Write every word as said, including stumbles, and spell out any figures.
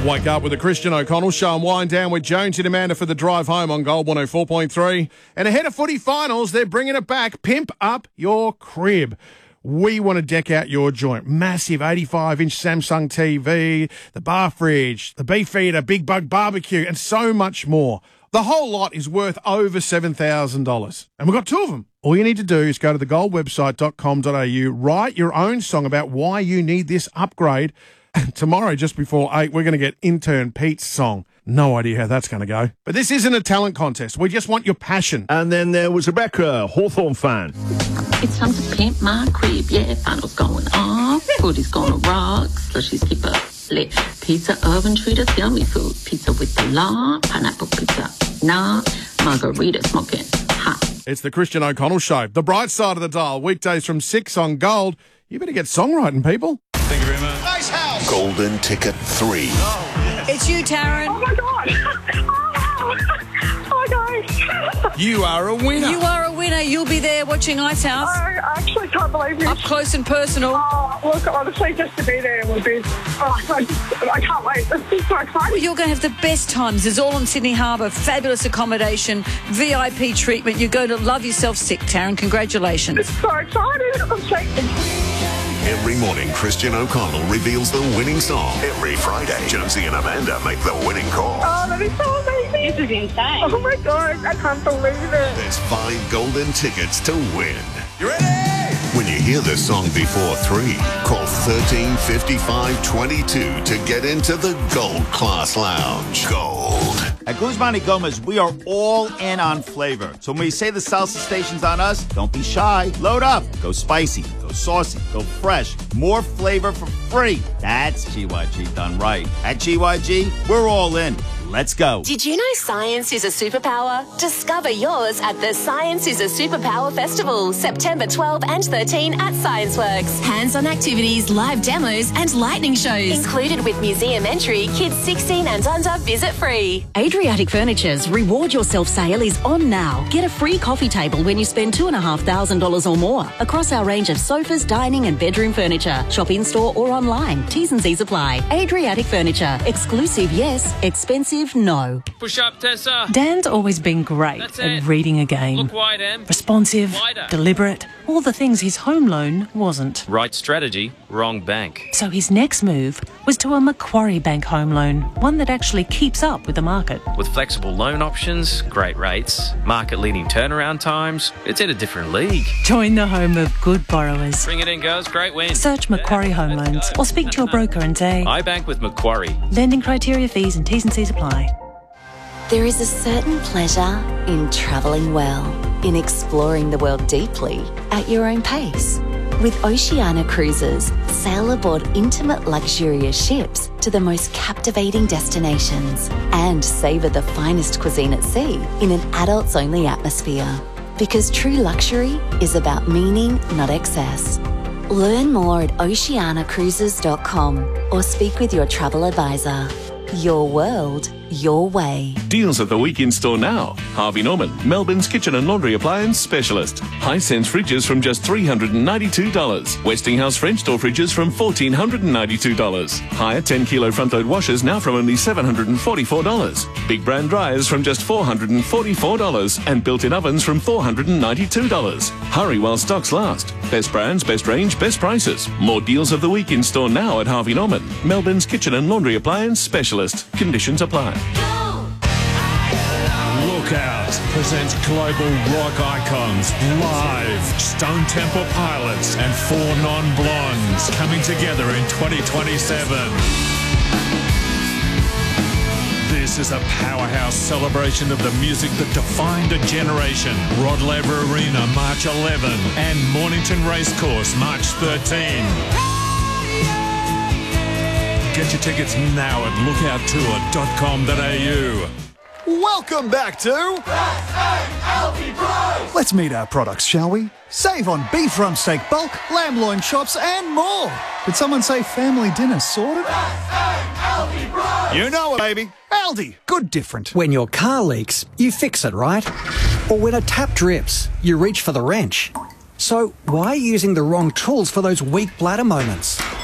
Wake up with the Christian O'Connell Show and wind down with Jonesy and Amanda for the drive home on Gold one oh four point three. And ahead of footy finals, they're bringing it back. Pimp up your crib. We want to deck out your joint. Massive eighty-five inch Samsung T V, the bar fridge, the beef eater, Big Bug barbecue, and so much more. The whole lot is worth over seven thousand dollars. And we've got two of them. All you need to do is go to the gold website dot com dot a u, write your own song about why you need this upgrade. And tomorrow, just before eight, we're going to get intern Pete's song. No idea how that's going to go. But this isn't a talent contest. We just want your passion. And then there was Rebecca, Hawthorn fan. It's time to pimp my crib, yeah, finals going off. Footy's gonna rock, slushies keep up lit. Pizza, oven, treaters, yummy food. Pizza with the law, pineapple pizza, nah, margarita smoking hot. It's the Christian O'Connell Show, the bright side of the dial, weekdays from six on Gold. You better get songwriting, people. Thank you very much. Nice house. Golden Ticket three. Oh, yes. It's you, Taryn. Oh, my God. Oh, guys. You are a winner. You are a winner. You'll be there watching Ice House. I actually can't believe it. Up close and personal. Oh, look, honestly, just to be there would be... Oh, I, just, I can't wait. It's just so exciting. Well, you're going to have the best times. It's all on Sydney Harbour. Fabulous accommodation, V I P treatment. You're going to love yourself sick, Taryn. Congratulations. It's so exciting. I'm shaking. Every morning, Christian O'Connell reveals the winning song. Every Friday, Jonesy and Amanda make the winning call. Oh, that is so amazing. This is insane. Oh, my God. I can't believe it. There's five golden tickets to win. You ready? When you hear this song before three, call thirteen fifty-five twenty-two to get into the Gold Class Lounge. Gold. At Guzman y Gomez, we are all in on flavor. So when we say the salsa station's on us, don't be shy. Load up. Go spicy. Go saucy. Go fresh. More flavor for free. That's G Y G done right. At G Y G, we're all in. Let's go. Did you know science is a superpower? Discover yours at the Science is a Superpower Festival, September twelfth and thirteenth at ScienceWorks. Hands-on activities, live demos and lightning shows. Included with museum entry, kids sixteen and under visit free. Adriatic Furniture's Reward Yourself sale is on now. Get a free coffee table when you spend two thousand five hundred dollars or more across our range of sofas, dining and bedroom furniture. Shop in-store or online. T's and C's apply. Adriatic Furniture. Exclusive, yes. Expensive, no. Push up, Tessa. Dan's always been great That's at it. reading a game. Look wide, Em. Responsive, Wider. deliberate, all the things his home loan wasn't. Right strategy, wrong bank. So his next move was to a Macquarie Bank home loan, one that actually keeps up with the market. With flexible loan options, great rates, market-leading turnaround times, it's in a different league. Join the home of good borrowers. Bring it in, girls. Great win. Search Macquarie Home Loans or speak to your broker and say, I bank with Macquarie. Lending criteria, fees and T's and C's apply. There is a certain pleasure in travelling well, in exploring the world deeply at your own pace. With Oceania Cruises, sail aboard intimate luxurious ships to the most captivating destinations and savour the finest cuisine at sea in an adults-only atmosphere. Because true luxury is about meaning, not excess. Learn more at oceania cruises dot com or speak with your travel advisor. Your world, your way. Deals of the week in store now. Harvey Norman, Melbourne's kitchen and laundry appliance specialist. Hisense fridges from just three hundred ninety-two dollars. Westinghouse French door fridges from one thousand four hundred ninety-two dollars. Higher ten kilo front load washers now from only seven hundred forty-four dollars. Big brand dryers from just four hundred forty-four dollars. And built-in ovens from four hundred ninety-two dollars. Hurry while stocks last. Best brands, best range, best prices. More deals of the week in store now at Harvey Norman, Melbourne's kitchen and laundry appliance specialist. Conditions apply. Lookout presents global rock icons live. Stone Temple Pilots and Four Non-Blondes coming together in twenty twenty-seven. This is a powerhouse celebration of the music that defined a generation. Rod Laver Arena, March eleventh, and Mornington Racecourse, March thirteenth. Get your tickets now at lookout tour dot com dot a u. Welcome back to Let's meet our products, shall we? Save on beef rump steak bulk, lamb loin chops, and more. Did someone say family dinner sorted? You know it, baby. Aldi, good different. When your car leaks, you fix it, right? Or when a tap drips, you reach for the wrench. So why are you using the wrong tools for those weak bladder moments?